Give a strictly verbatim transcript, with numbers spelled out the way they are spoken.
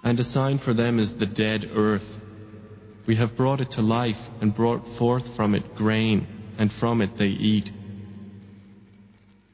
And a sign for them is the dead earth. We have brought it to life and brought forth from it grain, and from it they eat.